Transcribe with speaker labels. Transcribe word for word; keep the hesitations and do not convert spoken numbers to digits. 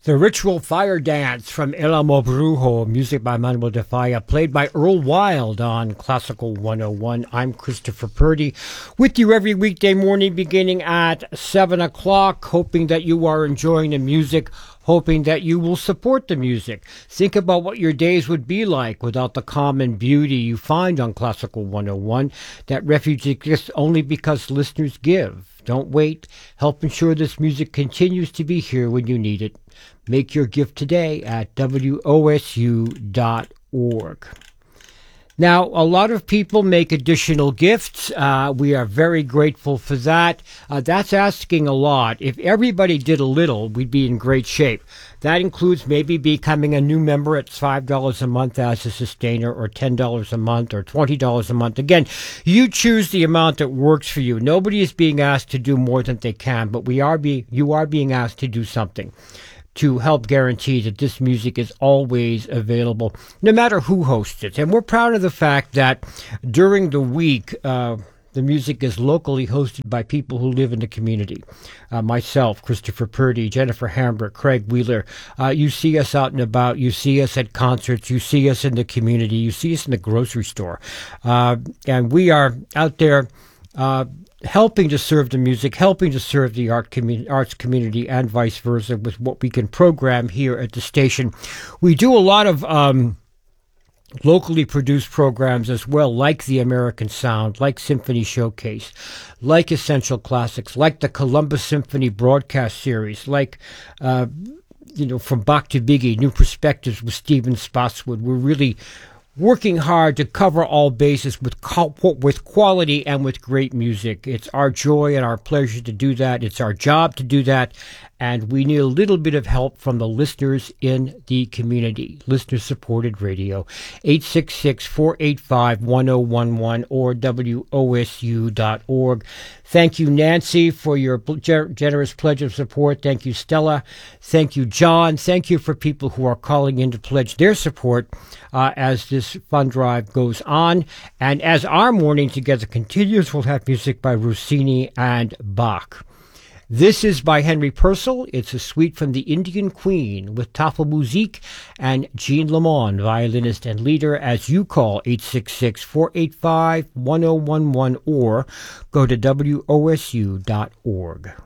Speaker 1: The Ritual Fire Dance from El Amo Brujo, music by Manuel de Falla, played by Earl Wild on Classical one oh one. I'm Christopher Purdy, with you every weekday morning beginning at seven o'clock, hoping that you are enjoying the music, hoping that you will support the music. Think about what your days would be like without the calm and beauty you find on Classical one oh one. That refuge exists only because listeners give. Don't wait. Help ensure this music continues to be here when you need it. Make your gift today at W O S U dot org. Now, a lot of people make additional gifts. Uh, we are very grateful for that. Uh, that's asking a lot. If everybody did a little, we'd be in great shape. That includes maybe becoming a new member at five dollars a month as a sustainer, or ten dollars a month, or twenty dollars a month. Again, you choose the amount that works for you. Nobody is being asked to do more than they can, but we are be, you are being asked to do something to help guarantee that this music is always available, no matter who hosts it. And we're proud of the fact that during the week, uh, the music is locally hosted by people who live in the community. Uh, myself, Christopher Purdy, Jennifer Hambrick, Craig Wheeler. Uh, you see us out and about. You see us at concerts. You see us in the community. You see us in the grocery store. Uh, and we are out there uh, helping to serve the music, helping to serve the art community, arts community, and vice versa with what we can program here at the station. We do a lot of um, locally produced programs as well, like the American Sound, like Symphony Showcase, like Essential Classics, like the Columbus Symphony broadcast series, like uh, you know, From Bach to Biggie, New Perspectives with Stephen Spotswood. We're really working hard to cover all bases with with quality and with great music. It's our joy and our pleasure to do that. It's our job to do that. And we need a little bit of help from the listeners in the community. Listener-supported radio, eight six six, four eight five, one oh one one or W O S U dot org. Thank you, Nancy, for your generous pledge of support. Thank you, Stella. Thank you, John. Thank you for people who are calling in to pledge their support uh, as this fund drive goes on. And as our morning together continues, we'll have music by Rossini and Bach. This is by Henry Purcell. It's a suite from the Indian Queen with Tafelmusik and Jean Lamont, violinist and leader, as you call eight six six, four eight five, one oh one one or go to W O S U dot org.